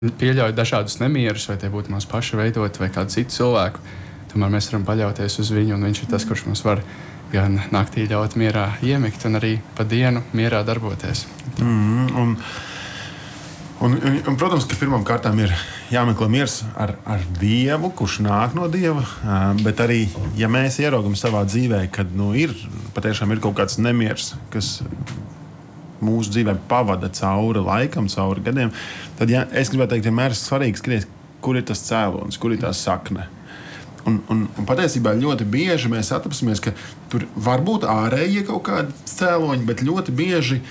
pieļauj dažādus nemierus, vai tie būtu mūsu paši veidot, vai kādu citu cilvēku. Tomēr mēs varam paļauties uz viņu, un viņš ir tas, kurš mums var gan naktī ļaut mierā iemigt, un arī pa dienu mierā darboties. Protams, ka pirmām kārtām ir jāmeklē miers ar Dievu, kurš nāk no Dieva. Bet arī, ja mēs ieraugam savā dzīvē, kad patiešām ir kaut kāds nemieris, kas mūsu dzīvē pavada cauri laikam, cauri gadiem, tad es gribētu teikt, vienmēr ir svarīgi skatīties, kur ir tas cēlonis, kur ir tā sakne. Un patiesībā ļoti bieži mēs atrapsimies, ka tur var būt ārējie kaut kādi cēloņi, bet ļoti bieži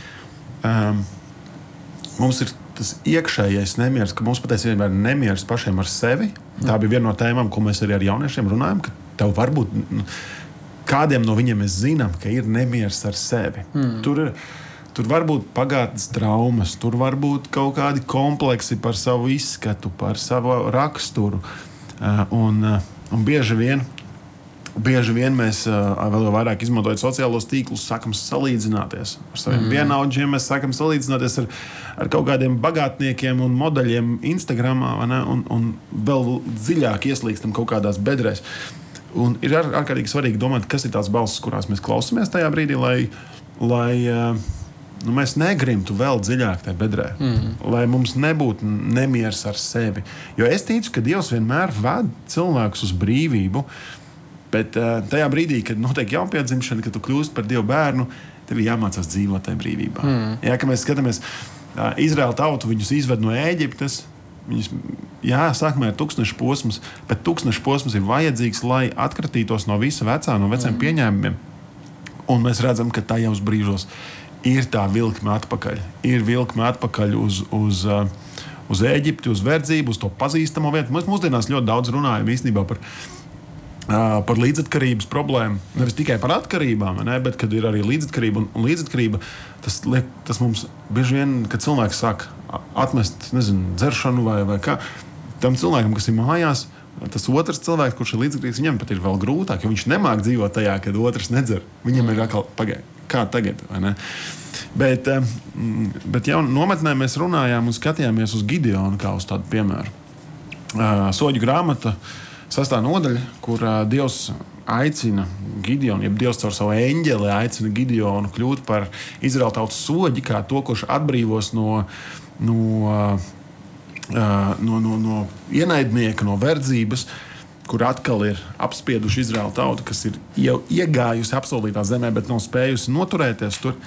mums ir tas iekšējais nemieris, ka mums patiesībā ir nemieris pašiem ar sevi. Tā bija viena no tēmām, ko mēs arī ar jauniešiem runājam, ka tev varbūt kādiem no viņiem mēs zinām, ka ir nemieris ar sevi. Tur var būt pagātnes traumas, tur var būt kaut kādi kompleksi par savu izskatu, par savu raksturu. Un bieži vien mēs vēl vairāk izmantojot sociālos tīklus, sākam salīdzināties ar saviem vienaudžiem, mēs sākam salīdzināties ar kaut kādiem bagātniekiem un modeļiem Instagramā, un vēl dziļāk ieslīgstam kaut kādās bedrēs. Un ir ārkārtīgi svarīgi domāt, kas ir tās balsis, kurās mēs klausamies tajā brīdī, lai mēs negrimtu vēl dziļāk tajā bedrē, lai mums nebūtu nemieris ar sevi. Jo es ticu, ka Dievs vienmēr ved cilvēkus uz brīvību, bet tajā brīdī, kad notiek jaunpiedzimšana, kad tu kļūsti par Dieva bērnu, tev ir jāmācās dzīvot tajā brīvībā. Ja, kad mēs skatāmies Izraēla tautu, viņus izved no Ēģiptes, sākumā ir tūkstneša posms, bet tūkstneša posms ir vajadzīgs, lai atkratītos no visa vecā, no veciem pieņēmumiem. Un mēs redzam, ka tajos brīžos ir tā vilkme atpakaļ. Ir vilkme atpakaļ uz Ēģipti, uz verdzību, uz to pazīstamo vietu. Mēs mūsdienās ļoti daudz runājam īstenībā par līdzatkarības problēmu. Nevis tikai par atkarībām, bet kad ir arī līdzatkarība. Un līdzatkarība, tas mums bieži vien, kad cilvēks sāk atmest, dzeršanu vai kā, tam cilvēkam, kas ir mājās, tas otrs cilvēks, kurš ir līdzatkarīgs, viņam pat ir vēl grūtāk, jo viņš nemāk dzīvot tajā, kad otrs nedzer. Viņam ir atkal kā tagad, vai ne? Bet jau nometnē mēs runājām un skatījāmies uz Gideonu kā uz tādu piemēru. Soģu grāmata 6. nodaļa, kur Dievs aicina Gideonu, jeb Dievs caur savu eņģeli aicina Gideonu kļūt par Izraēla tautas soģi, kā to, kurš atbrīvos no ienaidnieka, no verdzības, kur atkal ir apspieduši Izraēla tautu, kas ir jau iegājusi apsolītā zemē, bet nav spējusi noturēties tur.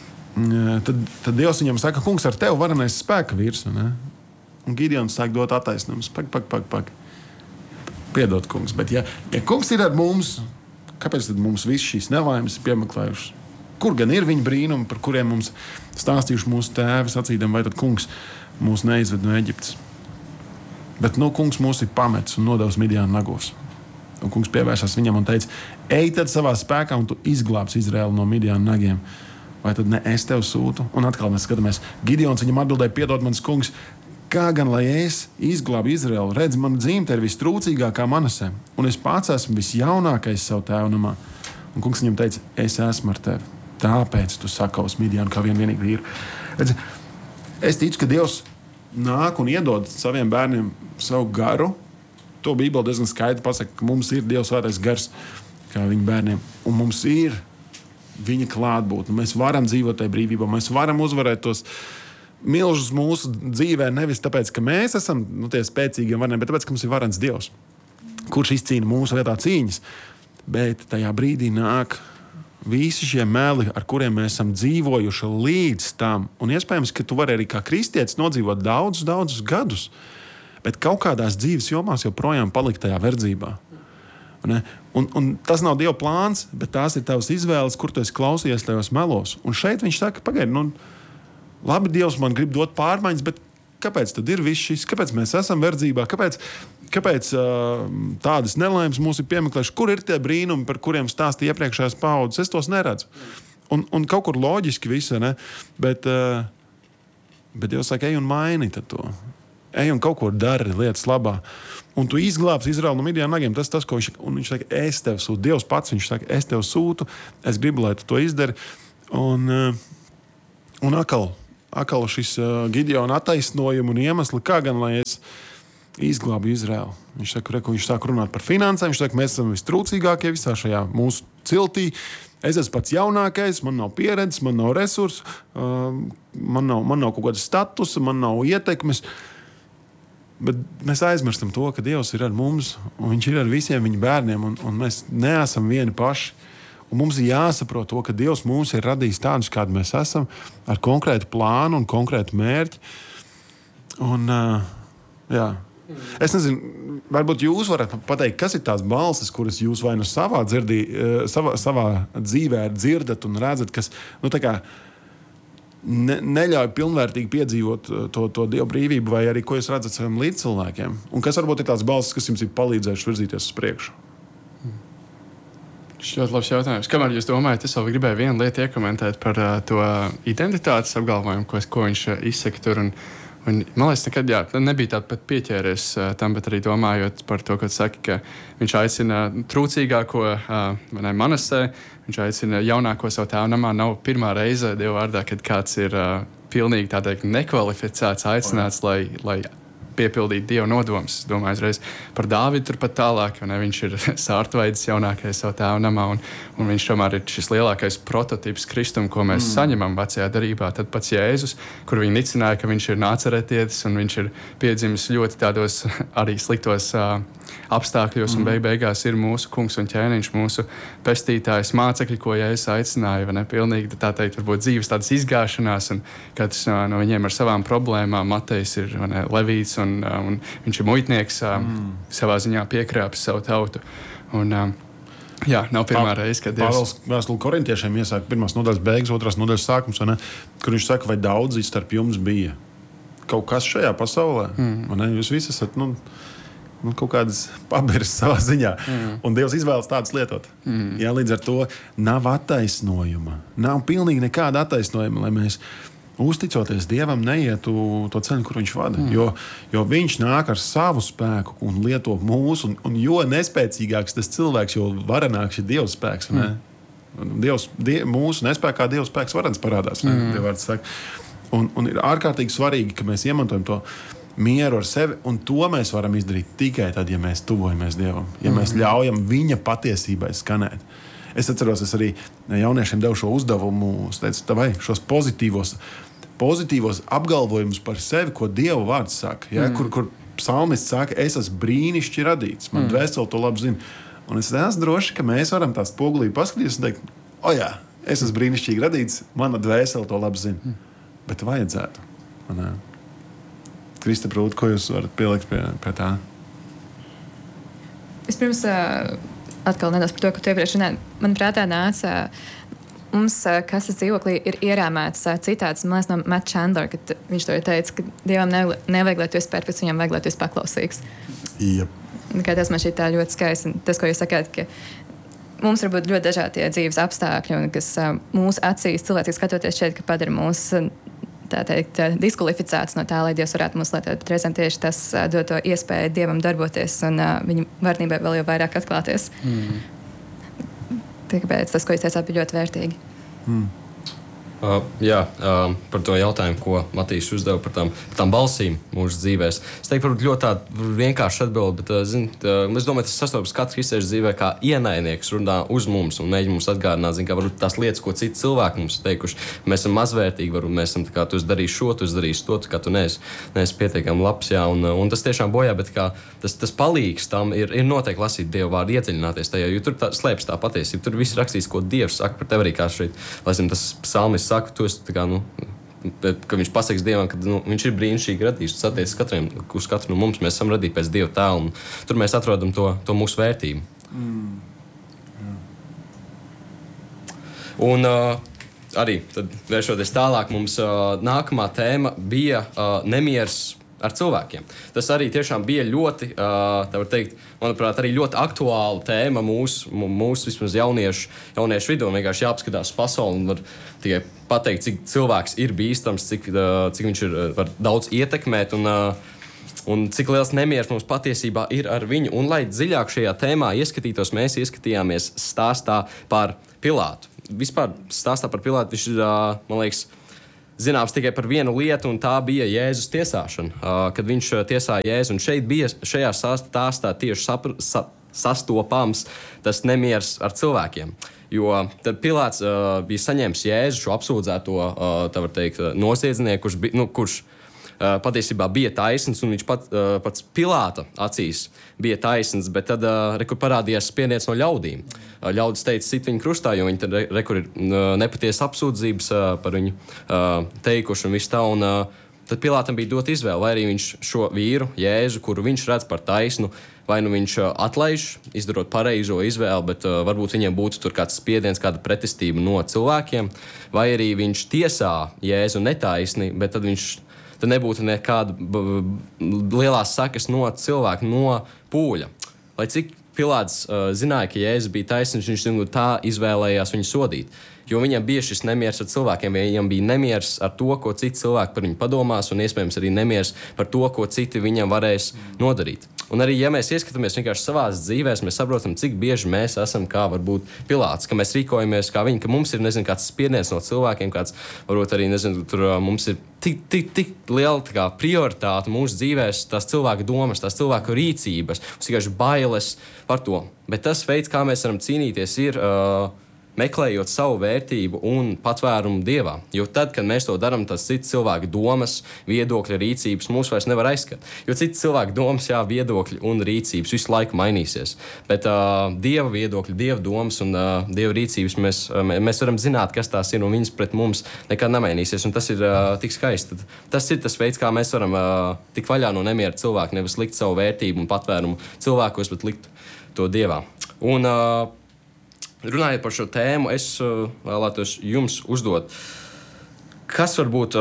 Tad Dievs viņam saka, kungs, ar tevi varenais spēka vīrs. Un Gideons sāk dot attaisnojumus. Pak. Piedod, kungs. Bet ja kungs ir ar mums, kāpēc tad mums viss šīs nelaimes ir piemeklējušas? Kur gan ir viņa brīnumi, par kuriem mums stāstījuši mūsu tēvi, sacīdam, vai tad kungs mūs neizved no Eģiptes? Bet kungs mūs ir pametis un nodevis Midjānu nagos. Un kungs pievērsās viņam un teica, ej tad savā spēkā un tu izglābsi Izraēlu no Midjānu nagiem. Vai tad ne es tev sūtu? Un atkal mēs skatāmies. Gideons viņam atbildēja, piedod mans kungs, kā gan lai es izglābu Izraēlu? Redz, mana dzimta ir vistrūcīgākā Manasē, un es pats esmu visjaunākais savu tēvu namā. Un kungs viņam teica, es esmu ar tevi. Tāpēc tu sakausi Midjānu kā vienīgi vīru. Redz, es ticu, ka Dievs nāk un iedod saviem bērniem savu garu. To Bībele diezgan skaidri pasaka, ka mums ir Dieva svētais gars kā viņa bērniem. Un mums ir viņa klātbūtne. Mēs varam dzīvot tajā brīvībā. Mēs varam uzvarēt tos milžus mūsu dzīvē nevis tāpēc, ka mēs esam tie spēcīgi un varni, bet tāpēc, ka mums ir varens Dievs, kurš izcīna mūsu vietā cīņas. Bet tajā brīdī nāk visi šie meli, ar kuriem mēs esam dzīvojuši līdz tam. Un iespējams, ka tu vari arī kā kristietis nodzīvot daudzus gadus, bet kaut kādās dzīves jomās joprojām palikt tajā verdzībā. Un tas nav Dieva plāns, bet tās ir tavas izvēles, kur tu esi klausījies tajos melos. Un šeit viņš saka, pagaidi, labi, Dievs man grib dot pārmaiņas, bet kāpēc tad ir viss šis? Kāpēc mēs esam verdzībā? Kāpēc tādas nelaimes mūs ir piemeklējuši? Kur ir tie brīnumi, par kuriem stāstīja iepriekšējās paudzes? Es tos neredzu. Un kaut kur loģiski visu, ne? Bet Dievs saka, ej un maini to. Ej un kaut ko dari lietas labā. Un tu izglābsi Izraēlu no Midjānu nagiem. Tas, ko viņš saka, es tev sūtu. Dievs pats, viņš saka, es tev sūtu. Es gribu, lai tu to izdari. Un atkal atkal šis Gideona attaisnojuma un iemesli, kā gan, lai es izglābu Izraēlu. Viņš sāk runāt par finansēm, viņš saka, mēs esam vistrūcīgākie visā šajā mūsu ciltī. Es esmu pats jaunākais, man nav pieredzes, man nav resursu, man nav kaut kāda statusa, man nav ietekmes. Bet mēs aizmirstam to, ka Dievs ir ar mums, un Viņš ir ar visiem viņa bērniem, un mēs neesam vieni paši. Un mums ir jāsaprot to, ka Dievs mūs ir radījis tādus, kādi mēs esam, ar konkrētu plānu un konkrētu mērķi. Un, jā. Es nezinu, varbūt jūs varat pateikt, kas ir tās balsis, kuras jūs vai nu savā dzīvē dzirdat un redzat, kas tā kā neļauj pilnvērtīgi piedzīvot to Dieva brīvību, vai arī ko jūs redzat saviem līdzcilvēkiem. Un kas varbūt ir tās balsis, kas jums ir palīdzējuši virzīties uz priekšu? Šis ļoti labs jautājums. Kamēr jūs domājat, es vēl gribēju vienu lietu iekomentēt par to identitātes apgalvojumu, ko viņš izsaka tur. Un, man liekas, nekad nebija tāda pat pieķēries tam, bet arī domājot par to, ko saka, ka viņš aicina trūcīgāko Manasē, viņš aicina jaunāko savu tēvu namā. Nav pirmā reize Dieva vārdā, kad kāds ir pilnīgi tā teikt nekvalificēts, aicināts, lai piepildīt Dieva nodomus. Es domāju uzreiz par Dāvidu turpat tālāk, viņš ir sārtveidis jaunākais savu tēvu namā, un viņš tomēr ir šis lielākais prototyps Kristum, ko mēs saņemam vecajā darībā. Tad pats Jēzus, kur viņi nicināja, ka viņš ir nāceretietis, un viņš ir piedzimis ļoti tādos arī sliktos apstākļos, un beigās ir mūsu kungs un ķēniņš, mūsu pestītājs, mācekļi, ko Jēzus aicināja, vai ne? Pilnīgi tā teikt, varbūt dzīves tādas izgāšanās, un katrs no viņiem ar savām problēmām. Matejs ir Levīts, un viņš ir muitnieks, savā ziņā piekrāpis savu tautu. Un, nav pirmā reize, kad Pāvils vēstuli korintiešiem iesāk 1. nodaļas beigas, 2. nodaļas sākums, kur viņš saka, vai daudzi starp jums bija kaut kas šajā pasaulē. Jūs visi esat kaut kādas paberes savā ziņā. Un Dievs izvēlas tādas lietot. Jā, līdz ar to nav attaisnojuma. Nav pilnīgi nekāda attaisnojuma, lai mēs uzticoties Dievam, neietu to ceļu, kur viņš vada. Jo viņš nāk ar savu spēku un lieto mūsu, un jo nespēcīgāks tas cilvēks, jo varenāks ir Dieva spēks. Mūsu nespēkā Dieva spēks varens parādās. Dievvārds saka. Un ir ārkārtīgi svarīgi, ka mēs iemantojam to mieru ar sevi, un to mēs varam izdarīt tikai tad, ja mēs tuvojamies Dievam, ja mēs ļaujam viņa patiesībai skanēt. Es atceros, es arī jauniešiem devu šo uzdevumu, es teicu, vai šos pozitīvos apgalvojumus par sevi, ko Dieva vārds saka, kur psalmists saka, es esmu brīnišķīgi radīts, man dvēseli to labi zina. Un es esmu droši, ka mēs varam tās spogulī paskatīties un teikt, es esmu brīnišķīgi radīts, mana dvēseli to labi zina. Bet vajadzētu. Krista Prūta, ko jūs varat pielikt pie tā? Vispirms atkal nedaudz par to, ko tu iepriekš runāji. Man prātā nāca, mums kastes dzīvoklī ir ierāmēts citāts, man liekas, no Matt Chandler, kad viņš to ir teicis, ka Dievam nevajag, lai tu esi perfekts, viņam vajag, lai tu esi paklausīgs. Yep. Tas man šķiet tā ļoti skaisti. Tas, ko jūs sakāt, ka mums var būt ļoti dažādi dzīves apstākļi, un kas mūsu acīs cilvēks skatoties šeit, ka padara mūs tā teikt, diskvalificēts no tā, lai Dievs varētu mūs lietot. Bet reizēm tieši tas dod to iespēju Dievam darboties un viņa varnībai vēl jau vairāk atklāties. Tāpēc tas, ko jūs teicāt, bija ļoti vērtīgi. Par to jautājumu, ko Matīs uzdeva par tām balsīm mūsu dzīvēs. Es teiktu, varbūt ļoti tādu vienkāršu atbildi, bet es domāju, tas sastopas katrs kristiešu dzīvē kā ienaidnieks runā uz mums un mēģina mums atgādināt, kā varbūt tās lietas, ko citi cilvēki mums teikuši. Mēs esam mazvērtīgi, varbūt mēs esam tā kā tu darīsi šo, tu darīsi to, kā tu neesi pietiekami labs, un tas tiešām bojā, bet kā tas palīgs tam ir noteikti lasīt Dieva vārdu, iedziļināties tajā, jo tur slēpjas tā patiesība. Tur viss rakstīts, ko Dievs saka par tevi, arī kā šeit, tas psalmis saka, tu esi tā kā, ka viņš pasaka Dievam, ka viņš ir brīnišķīgi radījis. Tas attiecas uz katru no mums. Mēs esam radīti pēc Dieva tēla, un tur mēs atrodam to mūsu vērtību. Un arī tad, vēršoties tālāk, mums nākamā tēma bija nemieris ar cilvēkiem. Tas arī tiešām bija ļoti, tā var teikt, manuprāt, arī ļoti aktuāla tēma mūsu vismaz jauniešu vidū. Vienkārši jāapskatās pasauli un var tikai pateikt, cik cilvēks ir bīstams, cik viņš var daudz ietekmēt un cik liels nemieris mums patiesībā ir ar viņu. Un, lai dziļāk šajā tēmā ieskatītos, mēs ieskatījāmies stāstā par Pilātu. Vispār stāstā par Pilātu viņš ir, man liekas, zināms tikai par vienu lietu, un tā bija Jēzus tiesāšana. Kad viņš tiesāja Jēzu, un šeit bija šajā stāstā tieši sastopams tas nemieris ar cilvēkiem. Jo tad Pilāts bija saņēmis Jēzu, šo apsūdzēto, tā var teikt, noziedznieku, kurš patiesībā bija taisns, un viņš pats Pilāta acīs bija taisns, bet tad rekur parādījās spiediens no ļaudīm. Ļaudis teica, sit viņu krustā, jo viņi tad rekur ir nepatiesas apsūdzības par viņu teikuši un viss tā, un tad Pilātam bija dot izvēle, vai arī viņš šo vīru, Jēzu, kuru viņš redz par taisnu, vai nu viņš atlaiž, izdarot pareizo izvēli, bet varbūt viņiem būtu tur kāds spiediens, kāda pretestība no cilvēkiem, vai arī viņš tiesā Jēzu netaisni, bet tad nebūtu nekāda lielās sekas no cilvēka, no pūļa. Lai cik Pilāts zināja, ka Jēzus bija taisnīgs, viņš tā izvēlējās viņu sodīt. Jo viņam bija šis nemieris ar cilvēkiem, viņam bija nemieris ar to, ko citi cilvēki par viņu padomās, un iespējams arī nemieris par to, ko citi viņam varēs nodarīt. Un arī, ja mēs ieskatāmies vienkārši savās dzīvēs, mēs saprotam, cik bieži mēs esam kā varbūt Pilāts, ka mēs rīkojamies kā viņi, ka mums ir, kāds spiediens no cilvēkiem, kāds, varbūt arī, tur mums ir tik liela prioritāte mūsu dzīvēs, tās cilvēku domas, tās cilvēku rīcības, mums vienkārši bailes par to. Bet tas veids, kā mēs varam cīnīties, ir meklējot savu vērtību un patvērumu Dievā. Jo tad, kad mēs to darām, tas cits cilvēku domas, viedokļi, rīcības mūs vairs nevar aizskat. Jo cits cilvēku domas, viedokļi un rīcības visu laiku mainīsies. Bet Dieva viedokļi, Dieva domas un Dieva rīcības mēs varam zināt, kas tās ir, un viņas pret mums nekad nemainīsies. Un tas ir tik skaisti. Tas ir tas veids, kā mēs varam tikt vaļā no nemiera cilvēku, nevis likt savu vērtību un patvērumu cilvēkos, bet likt to Dievā. Un runājot par šo tēmu, es vēlētos jums uzdot, kas varbūt,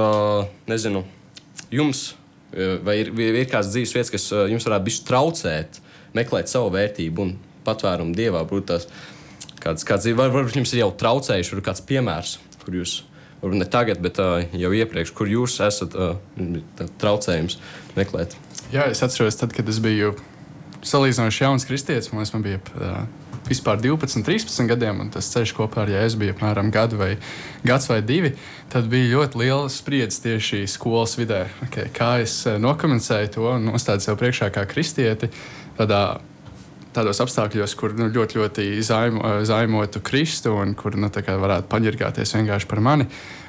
jums, vai ir kāds dzīves vietas, kas jums varētu bišķi traucēt, meklēt savu vērtību un patvērumu Dievā, būtu tās kāds varbūt jums ir jau traucējuši, varbūt kāds piemērs, kur jūs, varbūt ne tagad, bet jau iepriekš, kur jūs esat traucējums meklēt. Jā, es atceros tad, kad es biju salīdzinoši jauns kristietis, man bija vispār 12, 13 gadiem, un tas ceļš kopā ar Jēzu bija apmēram gads vai divi, tad bija ļoti liela spriedze tieši skolas vidē. Kā es nokomunicēju to un nostādu sev priekšā kā kristieti, tādos apstākļos, kur ļoti, ļoti zaimotu Kristu un kur varētu paņirgāties vienkārši par mani.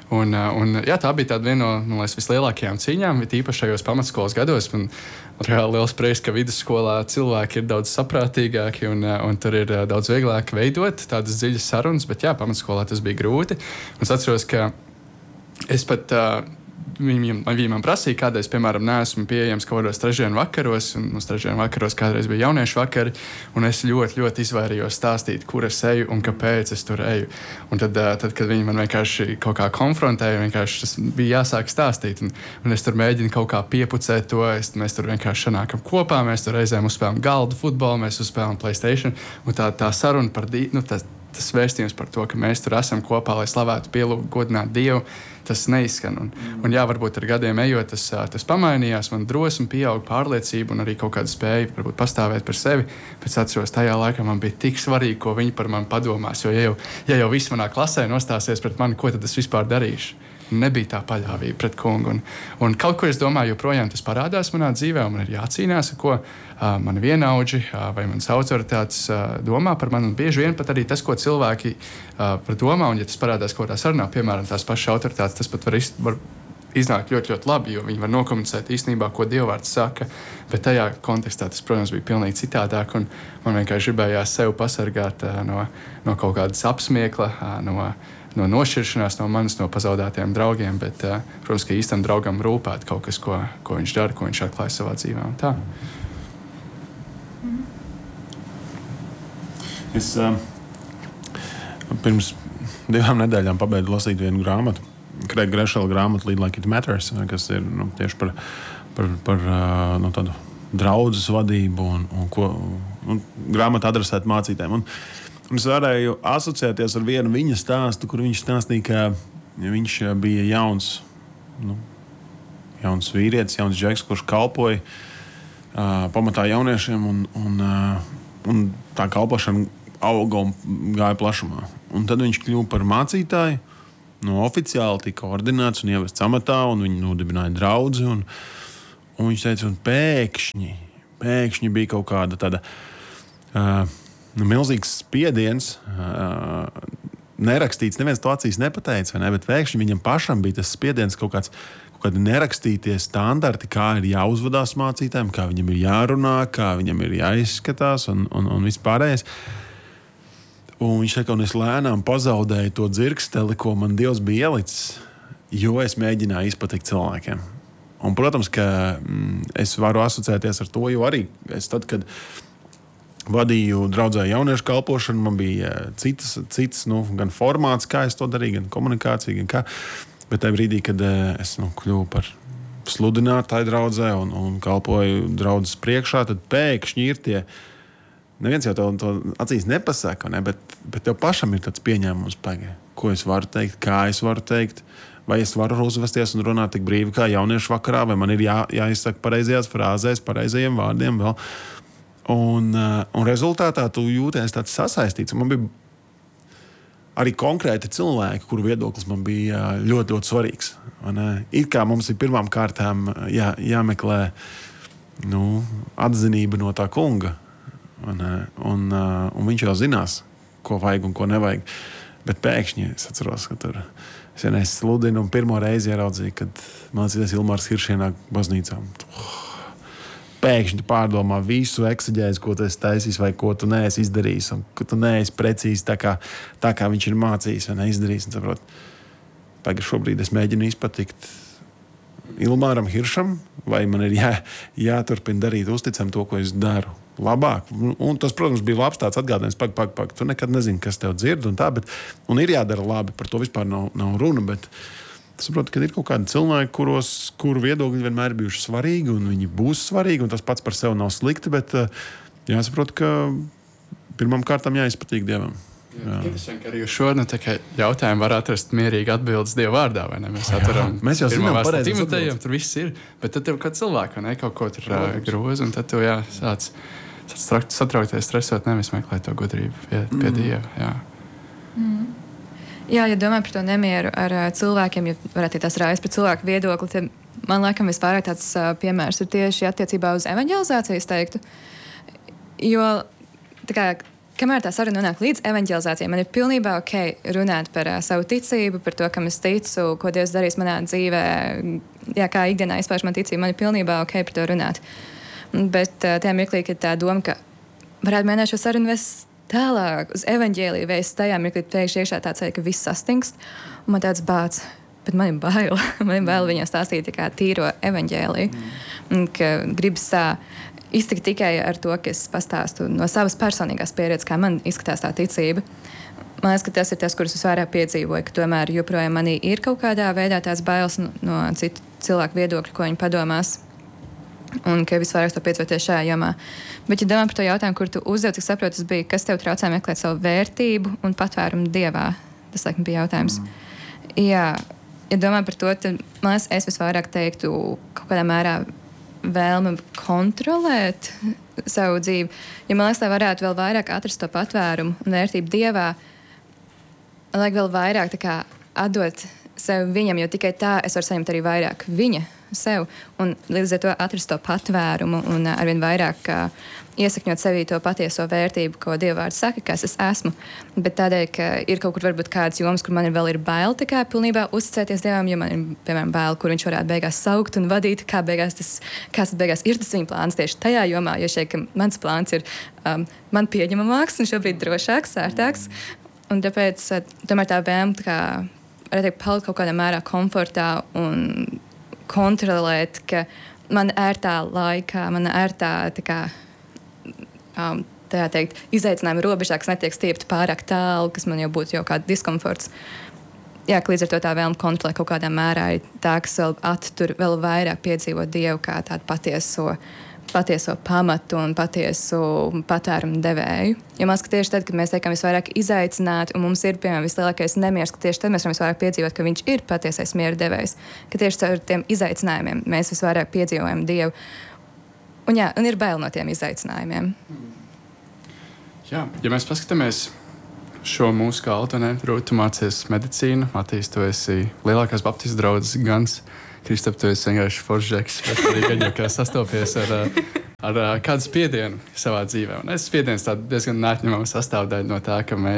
Tā bija viena no vislielākajām cīņām, īpaši šajos pamatskolas gados. Man reāli liels prieks, ka vidusskolā cilvēki ir daudz saprātīgāki un tur ir daudz vieglāk veidot tādas dziļas sarunas, bet pamatskolā tas bija grūti. Es atceros, ka es pat viņi man prasīja, kādreiz, piemēram, neesmu pieejams kaut kādos trešdienu vakaros, un mums trešdienu vakaros kādreiz bija jauniešu vakari, un es ļoti, ļoti izvairījos stāstīt, kur es eju un kāpēc es tur eju. Un tad kad viņi man vienkārši kaut kā konfrontēja, vienkārši tas bija jāsāk stāstīt, un es tur mēģinu kaut kā piepucēt to, mēs tur vienkārši sanākam kopā, mēs tur reizēm uzspēlām galdu futbolu, mēs uzspēlām PlayStation, un tā saruna par tas vēstījums par to, ka mēs tur esam kopā, lai slavētu, pielūgtu, godinātu Dievu, tas neizskan. Un varbūt ar gadiem ejot, tas pamainījās, man drosme pieauga, pārliecība un arī kaut kāda spēja varbūt pastāvēt par sevi. Pēc atceros, tajā laikā man bija tik svarīgi, ko viņi par mani padomās, jo ja jau viss manā klasē nostāsies pret mani, ko tad es vispār darīšu? Nebija tā paļāvība pret kungu. Un kaut ko es domāju, joprojām tas parādās manā dzīvē, un man ir jācīnās, ar ko mani vienaudži vai manas autoritātes domā par mani. Un bieži vien pat arī tas, ko cilvēki par domā, un ja tas parādās kaut kādā sarunā, piemēram, tās pašas autoritātes, tas pat var iznākt ļoti, ļoti labi, jo viņi var nokomunicēt īstenībā, ko Dievvvārds saka. Bet tajā kontekstā tas, protams, bija pilnīgi citādāk, un man vienkārši gribējās sevi pasargāt no kaut kādas apsmiekla, no nošķiršanās no manis, no pazaudētiem draugiem, bet, protams, ka īstam draugam rūpēt kaut kas, ko viņš dara, ko viņš atklāj savā dzīvē. Tā. Es pirms 2 nedēļām pabeidzu lasīt vienu grāmatu, Krēga Grešela grāmatu Lead Like It Matters, kas ir tieši par tādu draudzes vadību un grāmatu adresēt mācītājiem. Un es varēju asociēties ar vienu viņa stāstu, kur viņš stāstīja, ka viņš bija jauns vīrietis, jauns džeks, kurš kalpoja pamatā jauniešiem, un tā kalpošana auga un gāja plašumā. Un tad viņš kļuva par mācītāju, oficiāli tika ordinēts un ievests amatā, un viņi nodibināja draudzi. Un viņš teica, un pēkšņi bija kaut kāda tāda milzīgs spiediens. Nerakstīts, neviens to acīs nepateica, vai ne? Bet pēkšņi viņam pašam bija tas spiediens kādi nerakstītie standarti, kā ir jāuzvedās mācītājiem, kā viņam ir jārunā, kā viņam ir jāizskatās un vispārējais. Un viņš teica, un es lēnām pazaudēju to dzirksteli, ko man Dievs bija ielicis, jo es mēģināju izpatikt cilvēkiem. Un, protams, ka es varu asociēties ar to, jo arī es tad, kad vadīju draudzē jauniešu kalpošanu, man bija cits gan formāts, kā es to darīju, gan komunikācija, gan kā. Bet tajā brīdī, kad es kļuvu par sludinātāju draudzē un kalpoju draudzes priekšā, tad pēkšņi ir tie, neviens jau to acīs nepasaka, ne? Bet tev pašam ir tāds pieņēmums, ko es varu teikt, kā es varu teikt, vai es varu uzvesties un runāt tik brīvi kā jauniešu vakarā, vai man ir jāizsaka pareizajās frāzēs, pareizajiem vārdiem vēl. Un rezultātā tu jūties tāds sasaistīts. Man bija arī konkrēti cilvēki, kuru viedoklis man bija ļoti, ļoti svarīgs. It kā mums ir pirmām kārtām jāmeklē atzinība no tā kunga. Un viņš jau zinās, ko vajag un ko nevajag. Bet pēkšņi es atceros, ka tur es sludinu un pirmo reizi ieraudzīju, kad mācīties Ilmārs Hiršs ienāk baznīcā. Pēkšņi pārdomā visu eksaģēzi, ko tu esi taisījis vai ko tu neesi izdarījis un ka tu neesi precīzi tā kā viņš ir mācījis vai neizdarījis. Un saprot, šobrīd es mēģinu izpatikt Ilmāram Hiršam, vai man ir jāturpina darīt uzticam to, ko es daru labāk. Un tas, protams, bija labs tāds atgādinājums, pag. Tu nekad nezini, kas tev dzird un tā, un ir jādara labi, par to vispār nav runa, bet saprotu, ka ir kaut kādi cilvēki, kuru viedokļi vienmēr ir bijuši svarīgi, un viņi būs svarīgi, un tas pats par sevi nav slikti, bet jāsaprot, ka pirmām kārtām jāizpatīk Dievam. Interesanti, ka arī uz šo jautājumu var atrast mierīgi atbildes Dieva vārdā, vai ne? Mēs jau zinām pareizi Timotejam, tur viss ir, bet tad tev kā cilvēku, vai ne? Kaut ko tur groza, un tad tev sāc satraukties, stresot, nevis meklēt to gudrību pie Dieva, jā. Jā, ja domāju par to nemieru ar cilvēkiem, ja varētu tās rājas par cilvēku viedokli, tad man laikam visvairāk tāds piemērs ir tieši attiecībā uz evaņģelizāciju, es teiktu. Jo, kamēr tā saruna nonāk līdz evaņģelizācijai, man ir pilnībā ok runāt par savu ticību, par to, kam es ticu, ko Dievs darīs manā dzīvē, kā ikdienā izpauž man ticību, man ir pilnībā ok par to runāt. Bet tajā mirklī, kad tā doma, ka varētu mēģināt šo sarunu vest tālāk uz evaņģēliju, vai es tajā mirklī pēkšņi iekšā tāds, ka viss sastingst, un man tāds bāds, bet man ir bail. Man ir bail viņam stāstīt kā tīro evaņģēliju, ka gribas tā iztikt tikai ar to, ka es pastāstu no savas personīgās pieredzes, kā man izskatās tā ticība. Man liekas, ka tas ir tas, kurus es vairāk piedzīvoju, ka tomēr joprojām manī ir kaut kādā veidā tāds bailes no citu cilvēku viedokļu, ko viņi padomās. Un ka visvairāk to piedzīvoties šajā jomā. Bet, ja domā par to jautājumu, kur tu uzdevi, cik saprotu, tas bija, kas tev traucē meklēt savu vērtību un patvērumu Dievā? Tas, laikam, bija jautājums. Jā, ja domā par to, tad man liekas, es visvairāk teiktu kaut kādā mērā vēlme kontrolēt savu dzīvi. Ja man liekas, tā varētu vēl vairāk atrast to patvērumu un vērtību Dievā, lai vēl vairāk atdot sev viņam, jo tikai tā es varu saņemt arī vairāk viņa sev, un līdz ar to atrast to patvērumu un arvien vairāk iesakņot sevī to patieso vērtību, ko Dieva vārds saka, kas es esmu. Bet tādēļ, ka ir kaut kur varbūt kādas jomas, kur man vēl ir bail pilnībā uzticēties Dievam, jo man ir, piemēram, bail, kur viņš varētu beigās saukt un vadīt, kāds beigās ir tas viņa plāns tieši tajā jomā, jo šeit, ka mans plāns ir man pieņemamāks un šobrīd drošāks, sērtāks. Un tāpēc tomēr tā vēlme, varētu teikt, palikt kaut kādā mērā komfortā un kontrolēt, ka man ērtā laikā, man ērtā izaicinājuma robežā, kas netiek stiepta pārāk tālu, kas man jau būtu jau kāds diskomforts. Jā, ka līdz ar to tā vēlme kontrolēt kaut kādā mērā ir tā, kas vēl attur vēl vairāk piedzīvot Dievu kā tādu patieso pamatu un patiesu patvērumu devēju. Jo man liekas, ka tieši tad, kad mēs tiekam visvairāk izaicināti un mums ir, piemēram, vislielākais nemieris, ka tieši tad mēs varam visvairāk piedzīvot, ka viņš ir patiesais miera devējs. Ka tieši caur tiem izaicinājumiem mēs visvairāk piedzīvojam Dievu. Un ir bail no tiem izaicinājumiem. Jā, ja mēs paskatāmies šo mūsu kaltoni. Rūta, tu mācies medicīnu. Matīs, tu esi lielākās baptistu draudzes gans. Kristap, tu esi vienkārši foršģeks, bet arī gaņa, kā sastopies ar kādu spiedienu savā dzīvē. Un es spiediens tāda diezgan neatņemama sastāvdaļa no tā, ka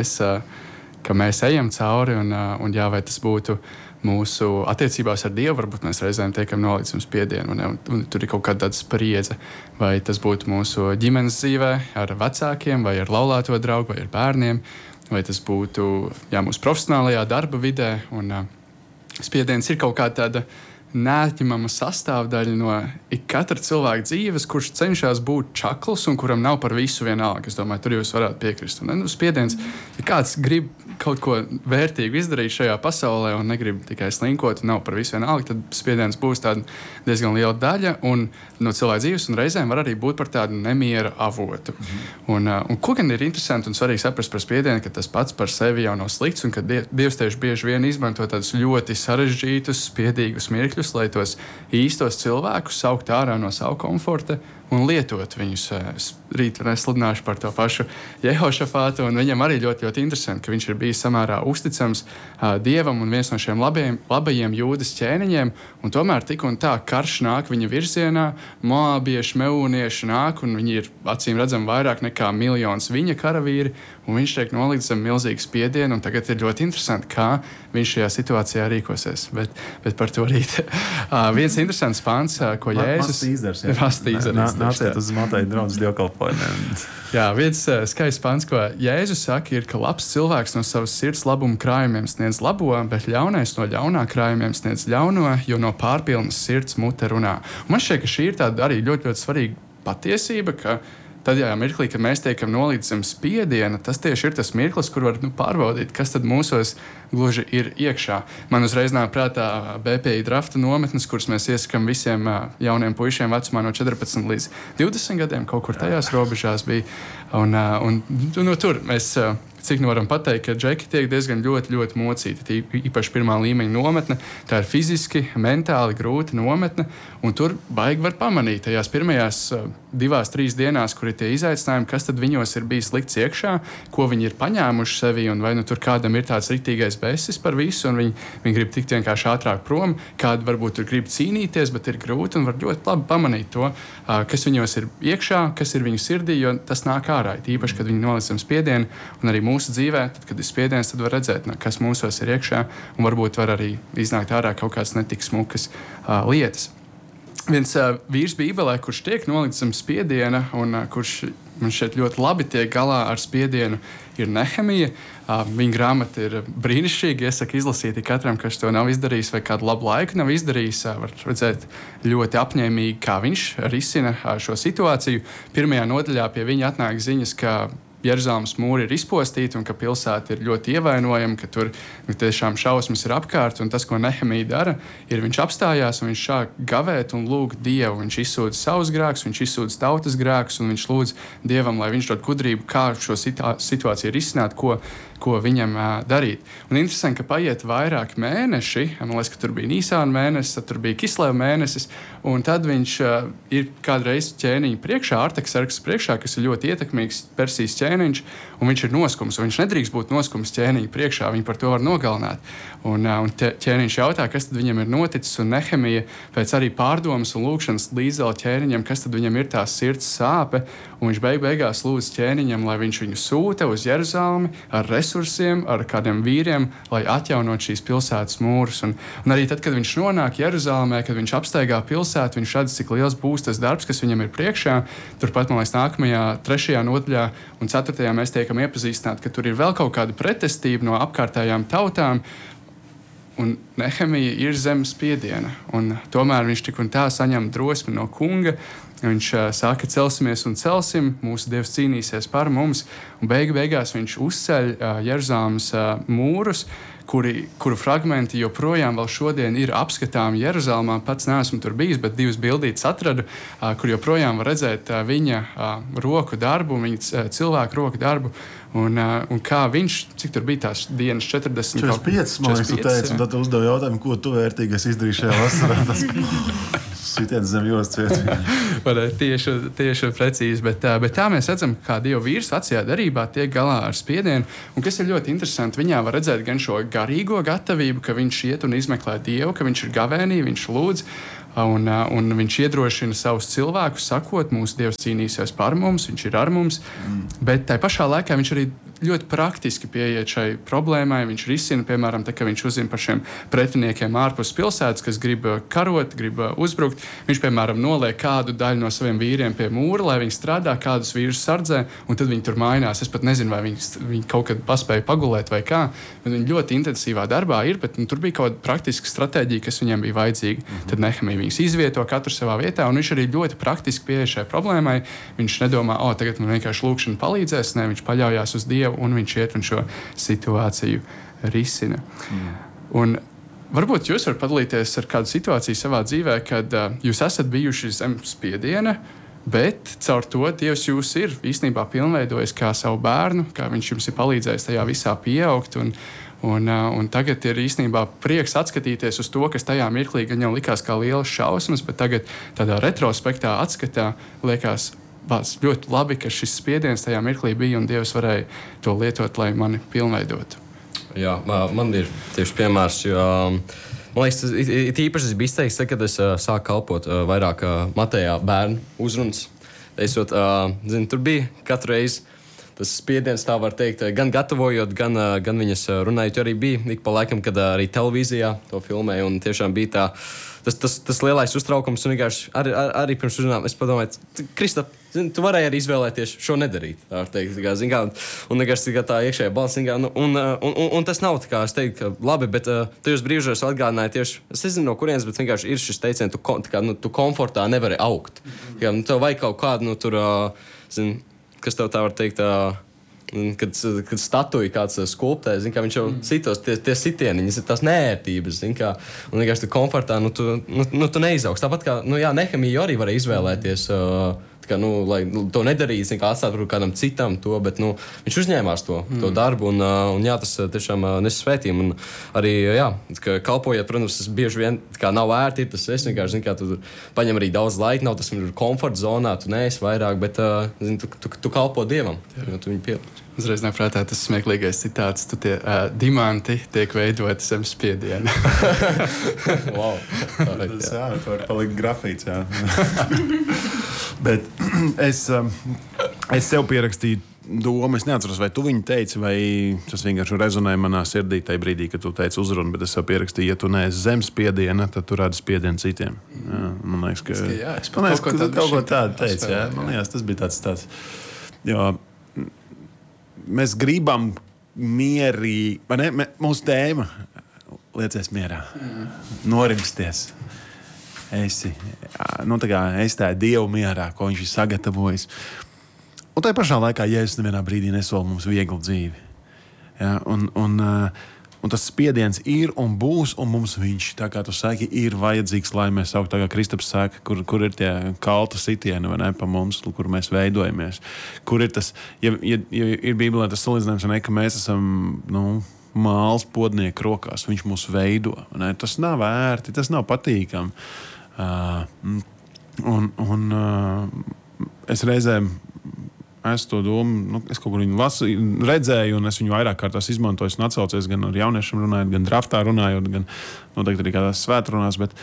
mēs ejam cauri un jā, vai tas būtu mūsu attiecībās ar Dievu, varbūt mēs reizēm tiekam nolīdzam spiedienu un tur ir kaut kāda tāda spriedze. Vai tas būtu mūsu ģimenes dzīvē ar vecākiem, vai ar laulāto draugu, vai ar bērniem, vai tas būtu mūsu profesionālajā darba vidē. Un spiediens ir kaut kā tāda neatņemama sastāvdaļa no katra cilvēka dzīves, kurš cenšas būt čakls un kuram nav par visu vienalga. Es domāju, tur jūs varētu piekrist. Un, spiediens, ja kāds grib kaut ko vērtīgu izdarīt šajā pasaulē un negrib tikai slinkot, nav par visu vienalga, tad spiediens būs tāda diezgan liela daļa no cilvēka dzīves, un reizēm var arī būt par tādu nemiera avotu. Un ko gan ir interesanti un svarīgi saprast par spiedienu, ka tas pats par sevi jau nav slikts, un ka Dievs tieši bieži vien izmanto tādus ļoti sarežģītus, spiedīgus mirkļus, lai tos īstos cilvēkus saukt ārā no savu komforta un lietot viņus. Rīt sludināšu par to pašu Jehošafātu, un viņam arī ļoti, ļoti interesanti, ka viņš ir bijis samērā uzticams Dievam un viens no šiem labajiem jūdas ķēniņiem, un tomēr tik un tā karš nāk viņa virzienā, moabieši, meūnieši nāk, un viņi ir acīm redzam vairāk nekā 1 miljons viņa karavīri, un viņš tiek nolikts zem milzīgu spiedienu, un tagad ir ļoti interesanti, kā viņš šajā situācijā rīkosies. Bet par to rīt. Viens interesants pants, ko Jēzus... Nāciet uz Mateja draudzes dievkalpojumiem. Jā, viens skaists pants, ko Jēzus saka, ir, ka labs cilvēks no savas sirds labuma krājumiem sniedz labo, bet ļaunais no ļaunā krājumiem sniedz ļauno, jo no pārpilnas sirds mute runā. Un man šķiet, ka šī ir tāda arī ļoti, ļoti svarīga patiesība, ka tajā mirklī, kad mēs tiekam nolīdz zem spiediena, tas tieši ir tas mirklis, kur var pārbaudīt, kas tad mūsos gluži ir iekšā. Man uzreiz nāk prātā BPI drafta nometnes, kuras mēs iesakām visiem jauniem puišiem vecumā no 14 līdz 20 gadiem, kaut kur tajās robežās bija. Un tur mēs, cik nu varam pateikt, ka džeki tiek diezgan ļoti, ļoti mocīti. Īpaši pirmā līmeņa nometne. Tā ir fiziski, mentāli grūta nometne, un tur baigi var pamanīt tajās pirmajās 2-3 dienās, kur ir tie izaicinājumi, kas tad viņos ir bijis likts iekšā, ko viņi ir paņēmuši sevi, un vai nu tur kādam ir tāds riktīgais besis par visu, un viņi grib tikt vienkārši ātrāk prom, kādi varbūt tur grib cīnīties, bet ir grūti, un var ļoti labi pamanīt to, kas viņos ir iekšā, kas ir viņu sirdī, jo tas nāk ārā. Īpaši, kad viņi noliec zem spiedienu, un arī mūsu dzīvē, tad, kad ir spiediens, tad var redzēt, kas mūsos ir iekšā, un varbūt var arī iznākt ārā kaut kādas netik smukas lietas. Viens vīrs Bībelē, kurš tiek nolikts zem spiediena, un kurš man šeit ļoti labi tiek galā ar spiedienu, ir Nehemija. Viņa grāmata ir brīnišķīga. Iesaku izlasīt katram, kas to nav izdarījis vai kādu labu laiku nav izdarījis. Var redzēt ļoti apņēmīgi, kā viņš risina šo situāciju. Pirmajā nodaļā pie viņa atnāk ziņas, ka Jeruzalemes mūri ir izpostīti un ka pilsēta ir ļoti ievainojama, ka tur tiešām šausmas ir apkārt. Un tas, ko Nehemija dara, ir viņš apstājās un viņš sāk gavēt un lūgt Dievu. Viņš izsūdz savus grēkus, viņš izsūdz tautas grēkus un viņš lūdz Dievam, lai viņš dod gudrību, kā šo situāciju risināt, ko viņam darīt. Un interesanti, ka paiet vairāk mēneši. Man liekas, ka tur bija Nīsāna mēnesis, tad tur bija Kisleva mēnesis, un tad viņš ir kādreiz ķēniņa priekšā, Artaksarkses priekšā, kas ir ļoti ietekmīgs Persijas ķēniņš, un viņš ir noskums, un viņš nedrīkst būt noskums ķēniņa priekšā, viņi par to var nogalināt. Un ķēniņš jautā, kas tad viņam ir noticis, un Nehemija pēc arī pārdomas un lūkšanas līdzdala ķēniņam, kas tad viņam ir tā sirds sāpe, un viņš beigās lūdz ķēniņam, lai viņš viņu sūta uz Jeruzalemi ar resursiem, ar kādiem vīriem, lai atjaunot šīs pilsētas mūrus. Un arī tad, kad viņš nonāk Jeruzalemē, kad viņš apstaigā pilsētu, viņš redz, cik liels būs tas darbs, kas viņam ir priekšā. Turpat, man liekas, nākamajā 3. nodaļā un 4. mēs tiekam iepazīstināti, ka tur ir vēl kaut kāda pretestība no apkārtējām tautām, un Nehemija ir zem spiediena. Un tomēr viņš tik un tā saņem drosmi no kunga. Viņš saka, celsimies un celsim, mūsu Dievs cīnīsies par mums. Un beigās viņš uzceļ Jeruzalemes mūrus, kuru fragmenti joprojām vēl šodien ir apskatāmi Jeruzalemā. Pats neesmu tur bijis, bet 2 bildītes atradu, kur joprojām var redzēt viņa roku darbu, viņa cilvēku roku darbu. Un kā viņš, cik tur bija tās dienas 40? 45, man liekas, tu teici, un tad uzdevi jautājumu, ko tu vērtīgais izdarīji šajā vasarā. Tas Sitiens zem jostas vietas. Tieši precīzi, bet tā mēs redzam, kā Dieva vīrs vecajā derībā tiek galā ar spiedienu. Un kas ir ļoti interesanti, viņā var redzēt gan šo garīgo gatavību, ka viņš iet un izmeklē Dievu, ka viņš ir gavēnī, viņš lūdz. Un viņš iedrošina savus cilvēkus, sakot, mūsu Dievs cīnīsies par mums, viņš ir ar mums. Bet tajā pašā laikā viņš arī ļoti praktiski pieiet šai problēmai. Viņš risina, piemēram, tā, ka viņš uzzina par šiem pretiniekiem ārpus pilsētas, kas grib karot, grib uzbrukt. Viņš, piemēram, noliek kādu daļu no saviem vīriem pie mūra, lai viņi strādā, kādus vīrus sardzē, un tad viņi tur mainās. Es pat nezinu, vai viņi kaut kad paspēja pagulēt vai kā, bet viņi ļoti intensīvā darbā ir, bet tur bija kaut kāda praktiska stratēģija, kas viņiem bija vajadzīga. Tad Nehemija viņus izvieto katru savā vietā, un viņš arī ļoti praktiski pieeja šai problēmai. Viņš nedomā, tagad man vienkārši lūkšana palīdzēs, ne, viņš paļaujās uz Dievu, un viņš iet un šo situāciju risina. Un varbūt jūs varat padalīties ar kādu situāciju savā dzīvē, kad jūs esat bijuši zem spiediena, bet caur to Dievs jūs ir īstenībā pilnveidojis kā savu bērnu, kā viņš jums ir palīdzējis tajā visā pieaugt. Un tagad ir īstenībā prieks atskatīties uz to, kas tajā mirklī gan jau likās kā lielas šausmas, bet tagad tādā retrospektā atskatā liekas ļoti labi, ka šis spiediens tajā mirklī bija un Dievs varēja to lietot, lai mani pilnveidotu. Jā, man ir tieši piemērs, jo man liekas, tas īpaši bija izteikts, kad es sāku kalpot vairāk Matejā bērnu uzrunas. Tur bija katru reizi tas spiediens, tā var teikt, gan gatavojot, gan viņas runājot, jo arī bija ik pa laikam, kad arī televīzijā to filmēja, un tiešām bija tā, tas lielais uztraukums, un vienkārši arī pirms uzrunām es padomāju, Kristap, tu varēji arī izvēlēties šo nedarīt, tā var teikt, un vienkārši tā iekšējā balss, un tas nav tā kā, es teiktu, ka labi, bet tajos brīžos atgādināja tieši, es nezinu no kurienes, bet vienkārši ir šis teiciens, tu komfortā nevari augt. Tev vajag kaut kādu, kas tev tā var teikt, kad statuja kāds skulptē, kā viņš jau sitos, tie sitieniņas ir tās neērtības, un vienkārši tu komfortā, tu neizaugs. Tāpat kā, Nehemija arī varēja izvēlēties, lai to nedarītu, atstāt kādam citam to, bet viņš uzņēmās to darbu, un tas tiešām nes svētījumu. Un arī, kalpojot, protams, tas bieži vien nav ērti, tas es vienkārši, tu paņem arī daudz laika, nav tas komforta zonā, tu neesi vairāk, bet tu kalpo Dievam, jo tu viņu pielūdz. Uzreiz nāk prātā tas smieklīgais citāts, tu tie diamanti tiek veidoti zem spiediena. Wow. Tas var palikt grafīts, Bet es sev pierakstīju domu, es neatceros, vai tu viņu teici, vai tas vienkārši rezonēja manā sirdī tajā brīdī, kad tu teici uzrunu, bet es sev pierakstīju, ja tu neesi zem spiediena, tad tu rādi spiedienu citiem. Man liekas, ka tu kaut ko tādu teici. Man liekas, tas bija tāds. Jo mēs gribam mierīgi, vai ne? Mūsu tēma liecies mierā, norimsties. Esi tā Dievu mierā, ko viņš ir sagatavojis. Un tajā pašā laikā Jēzus nevienā brīdī nesola mums vieglu dzīvi. Un tas spiediens ir un būs, un mums viņš, tā kā tu saki, ir vajadzīgs, lai mēs augtu, tā kā Kristaps saka, kur ir tie kalta sitieni, vai ne, pa mums, kur mēs veidojamies. Kur ir tas, ja ir Bībelē tas salīdzinājums, ka mēs esam, māls podnieku rokās, viņš mūs veido. Ne? Tas nav ērti, tas nav patīkami. Es reizēm to domu, es kaut kur viņu redzēju, un es viņu vairāk kārtās izmantoju, un atsaucies gan ar jauniešiem runājot, gan draftā runājot, gan noteikti arī kādās svētrunās, bet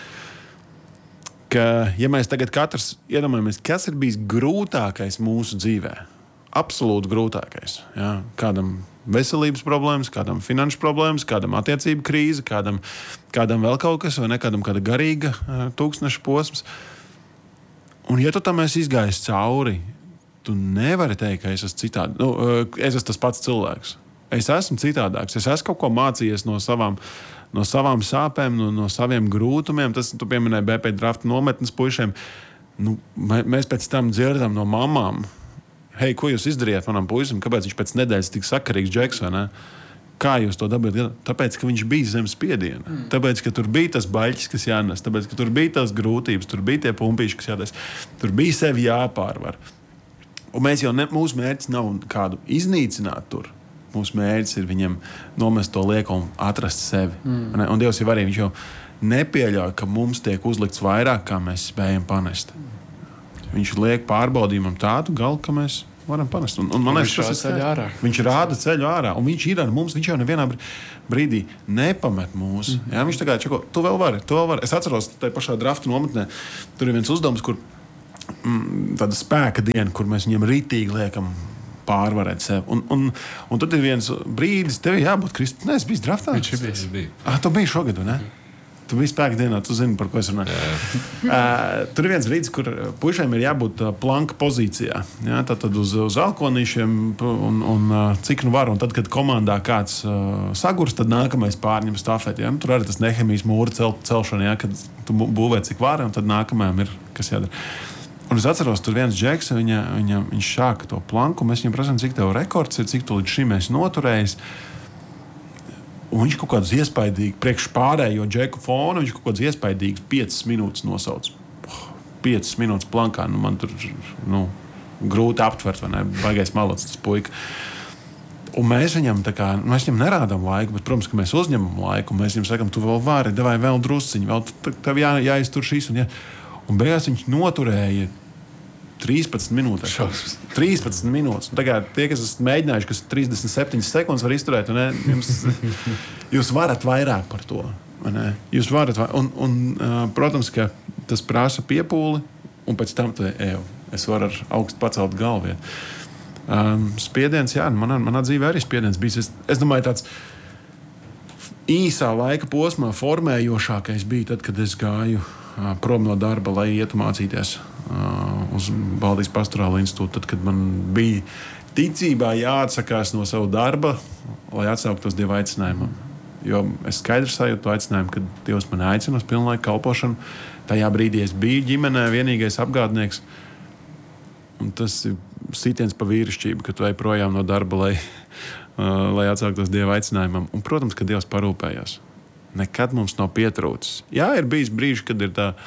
ja mēs tagad katrs iedomājamies, kas ir bijis grūtākais mūsu dzīvē, absolūti grūtākais, kādam veselības problēmas, kādam finanšu problēmas, kādam attiecību krīze, kādam vēl kaut kas, vai ne, kādam kāda garīga tūkstneša posms. Un ja tu tam esi izgājis cauri, tu nevari teikt, ka es esmu citādi. Es esmu tas pats cilvēks. Es esmu citādāks. Es esmu kaut ko mācījies no savām sāpēm, no saviem grūtumiem. Tas, tu pieminēji BP drafta nometnes puišiem. Mēs pēc tam dzirdam no mamām, hei, ko jūs izdarījāt manam puisim? Kāpēc viņš pēc nedēļas tik sakarīgs džeks, vai ne? Kā jūs to dabījāt? Tāpēc, ka viņš bija zem spiediena. Tāpēc, ka tur bija tas baļķis, kas jānes. Tāpēc, ka tur bija tās grūtības, tur bija tie pumpīši, kas jādes. Tur bija sevi jāpārvar. Un mēs jau mūsu mērķis nav kādu iznīcināt tur. Mūsu mērķis ir viņam nomest to lieko un atrast sevi. Un Dievs jau arī, viņš jau nepieļauj, ka mums tiek uzlikts vairāk, kā mēs spējam panest. Viņš liek pārbaudījumam tādu galu, ka mēs varam panest. Un man liekas, tas ir ceļš ārā. Viņš rāda ceļu ārā, un viņš ir ar mums. Viņš jau nevienā brīdī nepamet mūs. Jā, viņš tā kā čako, tu vēl vari. Es atceros, tajā pašā drafta nometnē, tur ir viens uzdevums, kur tāda spēka diena, kur mēs viņiem ritīgi liekam pārvarēt sevi. Un tad ir viens brīdis, tev jābūt Kristus. Nē, es biju draftā. Viņš ir bijis. Tu biji šogad, vai ne? Tu biji spēka dienā, tu zini, par ko es runāju. Tur ir viens brīdis, kur puišiem ir jābūt planka pozīcijā. Jā, tad uz alkonīšiem un cik nu var. Un tad, kad komandā kāds sagurs, tad nākamais pārņem stafeti. Ja? Tur arī tas nehemijas mūra celšana, ja? Kad tu būvē cik var, un tad nākamajam ir kas jādara. Un es atceros, tur viens džeks, viņš šāka to planku, un mēs viņam prasām, cik tev rekords ir, cik tu līdz šim esi noturējis. Un viņš kaut kādus iespaidīgi, priekš pārējo džeku fonu, viņš kaut kādus iespaidīgus 5 minūtes nosauc. 5 minūtes plankā, man tur grūti aptvert, vai ne, baigais malots tas puika. Un mēs viņam nerādām laiku, bet, protams, ka mēs uzņemam laiku, un mēs viņam sakam, tu vēl vari, davai vēl drusciņu, vēl tev jāiztur šīs un jā. Un beigās viņš noturēja 13 minūtes. 13 minūtes. Un tagad tie, kas esat mēģinājuši, kas 37 sekundes var izturēt, jūs varat vairāk par to. Jūs varat protams, ka tas prasa piepūli, un pēc tam es varu ar augstu pacelt galvu. Spiediens, jā, manā dzīvē arī spiediens bijis. Es domāju, tāds īsā laika posmā formējošākais bija tad, kad es gāju prom no darba, lai ietu mācīties uz Baltijas pastorāla institūtu. Tad, kad man bija ticībā jāatsakās no savu darba, lai atsauktos Dieva aicinājumam. Jo es skaidri sajūtu to aicinājumu, kad Dievs man aicina uz pilnlaika kalpošanu. Tajā brīdī es biju ģimenē vienīgais apgādnieks. Un tas ir sitiens pa vīrišķību, ka tu ej projām no darba, lai atsauktos Dieva aicinājumam. Un, protams, ka Dievs parūpējās. Nekad mums nav pietrūcis. Jā, ir bijis brīži, kad ir tā,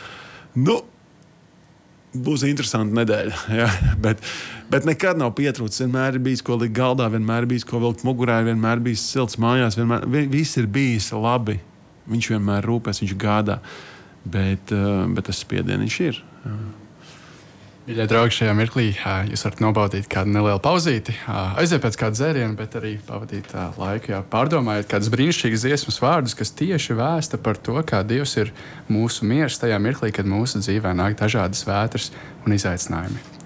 būs interesanta nedēļa. Jā, bet nekad nav pietrūcis. Vienmēr ir bijis ko likt galdā, vienmēr ir bijis ko vilkt mugurā, vienmēr ir bijis silts mājās, viss ir bijis labi. Viņš vienmēr rūpēs, viņš gādā. Bet tas spiediens ir. Mīļie draugi, šajā mirklī jūs varat nobaudīt kādu nelielu pauzīti, aiziet pēc kāda dzēriena, bet arī pavadīt laiku, pārdomājot kādus brīnišķīgus dziesmas vārdus, kas tieši vēsta par to, kā Dievs ir mūsu miers tajā mirklī, kad mūsu dzīvē nāk dažādas vētras un izaicinājumi.